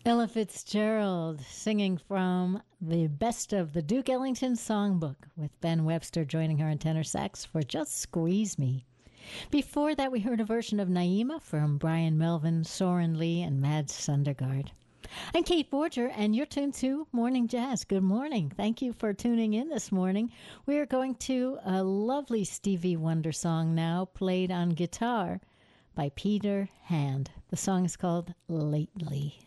Ella Fitzgerald singing from the best of the Duke Ellington Songbook with Ben Webster joining her on tenor sax for Just Squeeze Me. Before that, we heard a version of Naima from Brian Melvin, Soren Lee, and Mads Sundergaard. I'm Kate Borger, and you're tuned to Morning Jazz. Good morning. Thank you for tuning in this morning. We are going to a lovely Stevie Wonder song now, played on guitar by Peter Hand. The song is called Lately.